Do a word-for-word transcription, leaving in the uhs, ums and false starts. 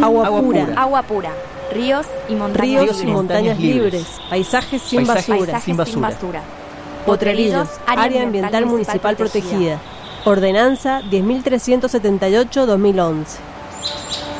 Agua, Agua pura. pura. Agua pura. Ríos y montañas Ríos libres. y montañas libres. Paisajes sin Paisajes basura. Paisajes sin sin basura. basura. Potrerillos. Área ambiental municipal protegida. Ordenanza diez mil trescientos setenta y ocho barra dos mil once.